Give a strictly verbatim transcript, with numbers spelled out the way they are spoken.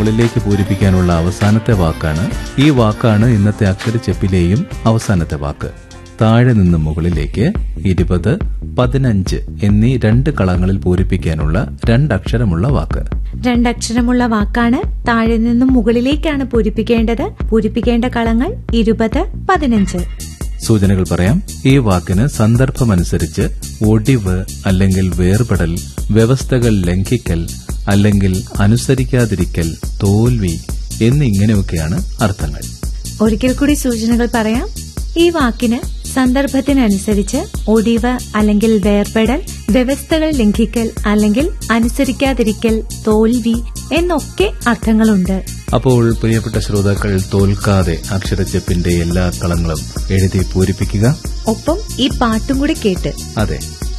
മുകളിലേക്ക് പൂരിപ്പിക്കാനുള്ള അവസാനത്തെ വാക്കാണ്. ഈ വാക്കാണ് ഇന്നത്തെ അക്ഷരച്ചെപ്പിലെയും അവസാനത്തെ വാക്ക്. താഴെ നിന്ന് മുകളിലേക്ക് ഇരുപത്, പതിനഞ്ച് എന്നീ രണ്ട് കളങ്ങളിൽ പൂരിപ്പിക്കാനുള്ള രണ്ടക്ഷരമുള്ള വാക്ക്. രണ്ടക്ഷരമുള്ള വാക്കാണ്. താഴെ നിന്നും മുകളിലേക്കാണ് പൂരിപ്പിക്കേണ്ടത്. പൂരിപ്പിക്കേണ്ട കളങ്ങൾ ഇരുപത്, പതിനഞ്ച്. സൂചനകൾ പറയാം. ഈ വാക്കിന് സന്ദർഭമനുസരിച്ച് ഒടിവ് അല്ലെങ്കിൽ വേർപെടൽ, വ്യവസ്ഥകൾ ലംഘിക്കൽ അല്ലെങ്കിൽ അനുസരിക്കാതിരിക്കൽ, തോൽവി എന്നിങ്ങനെയൊക്കെയാണ് അർത്ഥങ്ങൾ. ഒരിക്കൽ കൂടി സൂചനകൾ പറയാം. ഈ വാക്കിന് സന്ദർഭത്തിനനുസരിച്ച് ഒടിവ് അല്ലെങ്കിൽ വേർപെടൽ, വ്യവസ്ഥകൾ ലംഘിക്കൽ അല്ലെങ്കിൽ അനുസരിക്കാതിരിക്കൽ, തോൽവി എന്നൊക്കെ അർത്ഥങ്ങളുണ്ട്. അപ്പോൾ പ്രിയപ്പെട്ട ശ്രോതാക്കൾ, തോൽക്കാതെ അക്ഷരച്ചെപ്പിന്റെ എല്ലാ കളങ്ങളും എഴുതി പൂരിപ്പിക്കുക. ഒപ്പം ഈ പാട്ടും കൂടി കേട്ട്. അതെ.